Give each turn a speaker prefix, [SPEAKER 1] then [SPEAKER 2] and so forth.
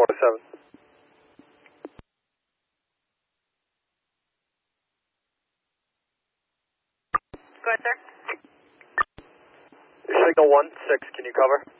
[SPEAKER 1] 7.
[SPEAKER 2] Go ahead, sir.
[SPEAKER 1] Signal 1-6, can you cover?